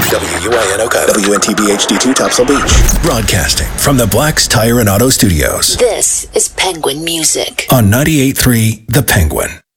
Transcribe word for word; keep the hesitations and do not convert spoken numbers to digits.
W U I N Ocala. W N T B H D two Topsail Beach. Broadcasting from the Black's Tire and Auto Studios. This is Penguin Music. On ninety-eight point three The Penguin.